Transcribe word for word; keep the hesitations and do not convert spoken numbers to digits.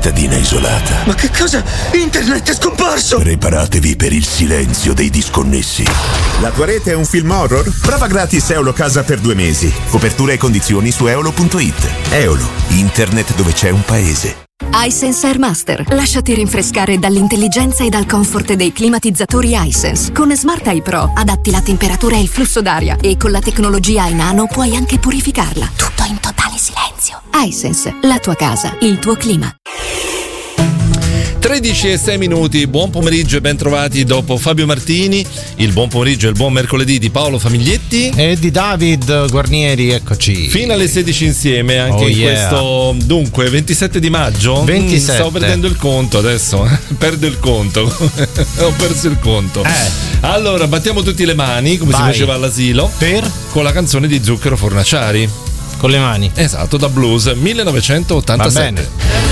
cittadina isolata. Ma che cosa? Internet è scomparso! Preparatevi per il silenzio dei disconnessi. La tua rete è un film horror? Prova gratis Eolo Casa per due mesi. Copertura e condizioni su eolo punto it. Eolo, internet dove c'è un paese. iSense Air Master. Lasciati rinfrescare dall'intelligenza e dal comfort dei climatizzatori iSense. Con Smart Eye Pro adatti la temperatura e il flusso d'aria e con la tecnologia iNano puoi anche purificarla. Tutto in totale silenzio. iSense, la tua casa, il tuo clima. tredici e sei minuti, buon pomeriggio e ben trovati dopo Fabio Martini, il buon pomeriggio e il buon mercoledì di Paolo Famiglietti e di David Guarnieri, eccoci. Fino alle sedici insieme, anche oh in yeah. questo, dunque, ventisette di maggio? ventisette. Mm, stavo perdendo il conto adesso, perdo il conto, ho perso il conto. Eh. Allora, battiamo tutti le mani, come Vai. si faceva all'asilo, per? Con la canzone di Zucchero Fornaciari. Con le mani. Esatto, da Blues, millenovecentottantasette. Va bene.